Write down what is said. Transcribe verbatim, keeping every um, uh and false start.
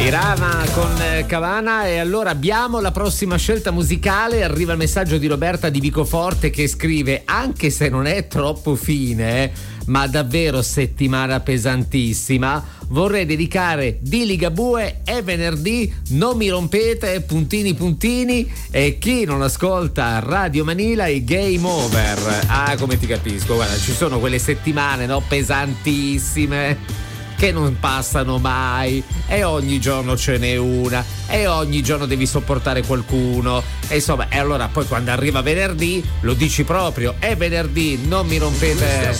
Irama con Cavana. E allora abbiamo la prossima scelta musicale. Arriva il messaggio di Roberta di Vicoforte che scrive: anche se non è troppo fine, ma davvero settimana pesantissima, vorrei dedicare di Ligabue È venerdì, non mi rompete, puntini puntini, e chi non ascolta Radio Manila è game over. Ah, come ti capisco, guarda, ci sono quelle settimane, no, pesantissime, che non passano mai, e ogni giorno ce n'è una, e ogni giorno devi sopportare qualcuno, e insomma, e allora poi quando arriva venerdì lo dici proprio: è venerdì, non mi rompete.